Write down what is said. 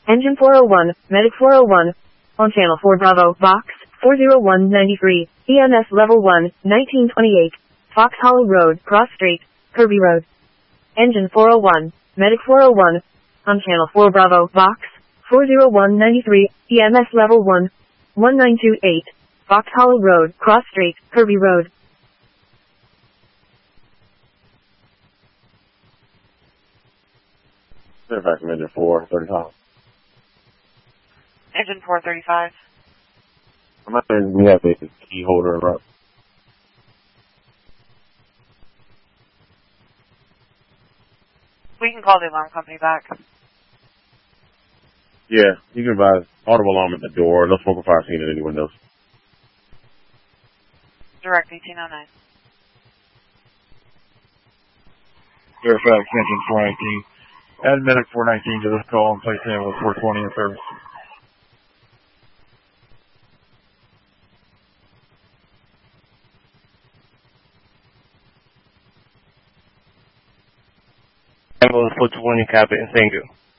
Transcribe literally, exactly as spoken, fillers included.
Engine four oh one, Medic four oh one. On channel four Bravo, box, four oh one ninety-three, E M S level one, nineteen twenty-eight. Fox Hollow Road, Cross Street, Kirby Road. Engine four oh one, Medic four oh one. On channel four Bravo, box, four oh one ninety-three, E M S level one, one nine two eight. Fox Hollow Road, Cross Street, Kirby Road. Fairfax Engine four thirty-five. Engine four thirty-five. I'm not saying we have a key holder in route. We can call the alarm company back. Yeah, you can advise audible alarm at the door, no smoke or fire seen in any windows. Direct eighteen oh nine. Fairfax Engine four nineteen. Add Medic four nineteen to this call and place ambulance four twenty in service. Ambulance four twenty, copy, and thank you.